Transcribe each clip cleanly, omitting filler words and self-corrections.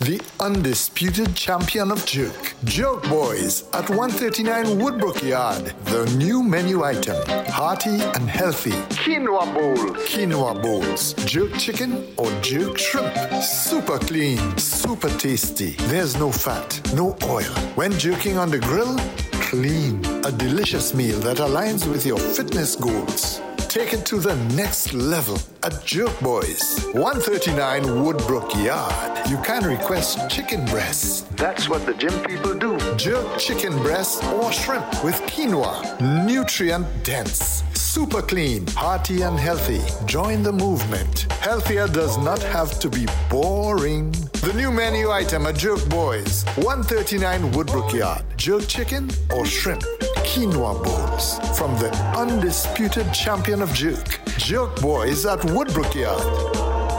the undisputed champion of jerk. Jerk Boys at 139 Woodbrook Yard. The new menu item, hearty and healthy. Quinoa bowl. Quinoa bowls. Jerk chicken or jerk shrimp. Super clean, super tasty. There's no fat, no oil. When jerking on the grill, clean. A delicious meal that aligns with your fitness goals. Take it to the next level at Jerk Boys, 139 Woodbrook Yard. You can request chicken breasts. That's what the gym people do. Jerk chicken breasts or shrimp with quinoa. Nutrient dense. Super clean, hearty and healthy. Join the movement. Healthier does not have to be boring. The new menu item at Jerk Boys, 139 Woodbrook Yard. Jerk chicken or shrimp. Quinoa bowls from the undisputed champion of jerk. Jerk Boys at Woodbrook Yard.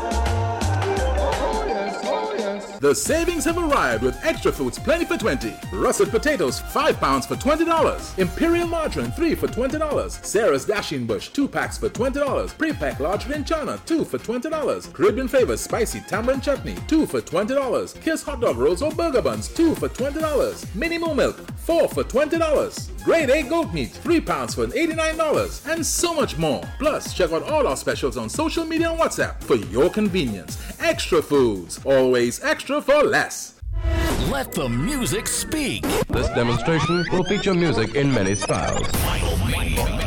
The savings have arrived with Extra Foods Plenty for 20. Russet potatoes 5 pounds for $20. Imperial margarine 3 for $20. Sarah's Dashing Bush 2 packs for $20. Pre-packed large Vinchana 2 for $20. Caribbean flavor spicy tamarind chutney 2 for $20. Kiss hot dog rolls or burger buns 2 for $20. Mini moo milk 4 for $20. Grade A goat meat 3 pounds for $89. And so much more. Plus, check out all our specials on social media and WhatsApp for your convenience. Extra Foods, always extra for less. Let the music speak. This demonstration will feature music in many styles. Vinyl Mania.